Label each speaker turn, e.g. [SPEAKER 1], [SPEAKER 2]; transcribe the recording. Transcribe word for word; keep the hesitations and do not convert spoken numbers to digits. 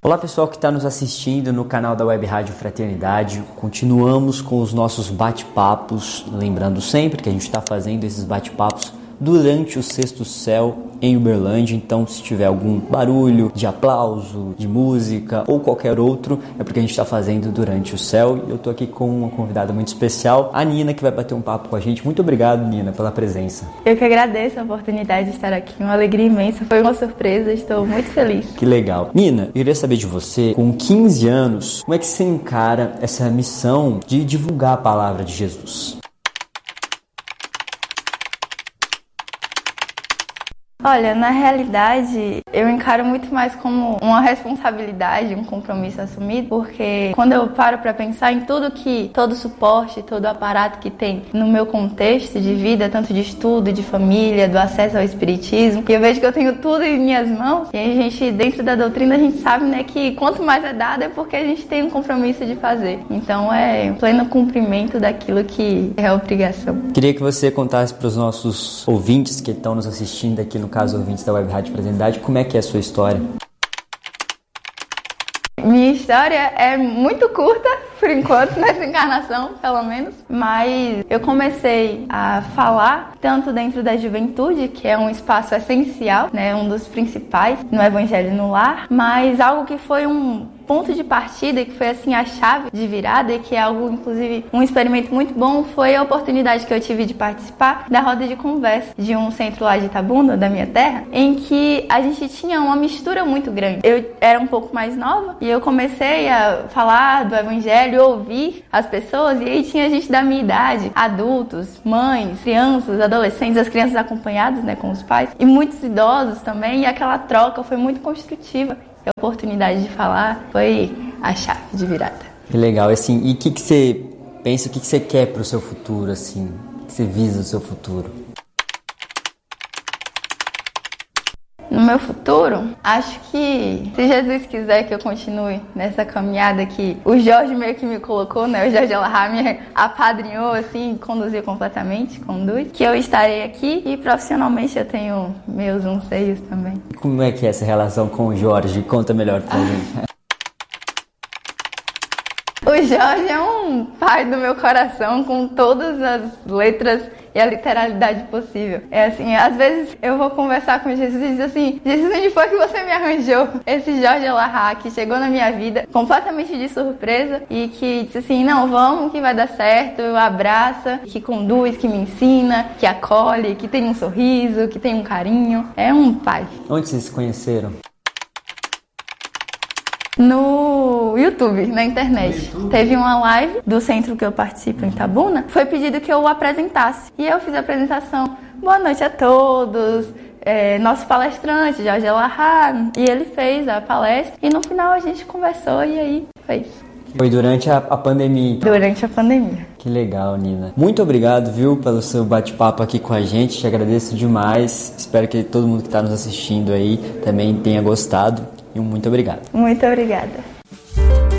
[SPEAKER 1] Olá pessoal que está nos assistindo no canal da Web Rádio Fraternidade. Continuamos com os nossos bate-papos, lembrando sempre que a gente está fazendo esses bate-papos durante o Sexto Céu em Uberlândia. Então, se tiver algum barulho de aplauso, de música ou qualquer outro, é porque a gente está fazendo durante o céu. E eu estou aqui com uma convidada muito especial, a Nina, que vai bater um papo com a gente. Muito obrigado, Nina, pela presença.
[SPEAKER 2] Eu que agradeço a oportunidade de estar aqui, uma alegria imensa, foi uma surpresa, estou muito feliz.
[SPEAKER 1] Que legal. Nina, eu queria saber de você, com quinze anos, como é que você encara essa missão de divulgar a palavra de Jesus?
[SPEAKER 2] Olha, na realidade, eu encaro muito mais como uma responsabilidade, um compromisso assumido, porque quando eu paro para pensar em tudo que, todo o suporte, todo o aparato que tem no meu contexto de vida, tanto de estudo, de família, do acesso ao espiritismo, e eu vejo que eu tenho tudo em minhas mãos, e a gente, dentro da doutrina, a gente sabe, né, que quanto mais é dado é porque a gente tem um compromisso de fazer. Então, é pleno cumprimento daquilo que é a obrigação.
[SPEAKER 1] Queria que você contasse para os nossos ouvintes que estão nos assistindo aqui no caso ouvintes da Web Rádio Fraternidade, como é que é a sua história?
[SPEAKER 2] Minha história é muito curta, por enquanto, nessa encarnação, pelo menos. Mas eu comecei a falar tanto dentro da juventude, que é um espaço essencial, né, um dos principais no Evangelho no Lar, mas algo que foi um ponto de partida, que foi assim a chave de virada, e que é algo, inclusive, um experimento muito bom, foi a oportunidade que eu tive de participar da roda de conversa de um centro lá de Itabuna, da minha terra, em que a gente tinha uma mistura muito grande. Eu era um pouco mais nova e eu comecei a falar do Evangelho, ouvir as pessoas, e aí tinha gente da minha idade, adultos, mães, crianças, adolescentes, as crianças acompanhadas, né, com os pais, e muitos idosos também, e aquela troca foi muito construtiva. A oportunidade de falar foi a chave de virada.
[SPEAKER 1] Que legal, assim, e o que, que você pensa, o que, que você quer para o seu futuro, assim, o que você visa no seu futuro?
[SPEAKER 2] No meu futuro, acho que se Jesus quiser que eu continue nessa caminhada que o Jorge meio que me colocou, né? O Jorge Alahá me apadrinhou, assim, conduziu completamente, conduz. Que eu estarei aqui e profissionalmente eu tenho meus anseios também.
[SPEAKER 1] Como é que é essa relação com o Jorge? Conta melhor pra gente.
[SPEAKER 2] O Jorge é um pai do meu coração, com todas as letras e a literalidade possível. É assim, às vezes eu vou conversar com Jesus e diz assim: Jesus, onde foi que você me arranjou? Esse Jorge Alahá que chegou na minha vida completamente de surpresa e que disse assim: não, vamos que vai dar certo, abraça, que conduz, que me ensina, que acolhe, que tem um sorriso, que tem um carinho. É um pai.
[SPEAKER 1] Onde vocês se conheceram?
[SPEAKER 2] No YouTube, na internet. YouTube? Teve uma live do centro que eu participo em Itabuna. Foi pedido que eu o apresentasse. E eu fiz a apresentação. Boa noite a todos. É, nosso palestrante, Jorge Alahá. E ele fez a palestra. E no final a gente conversou e aí foi isso.
[SPEAKER 1] Foi durante a, a pandemia, então.
[SPEAKER 2] Durante a pandemia.
[SPEAKER 1] Que legal, Nina. Muito obrigado, viu, pelo seu bate-papo aqui com a gente. Te agradeço demais. Espero que todo mundo que está nos assistindo aí também tenha gostado. E um muito obrigado.
[SPEAKER 2] Muito obrigada.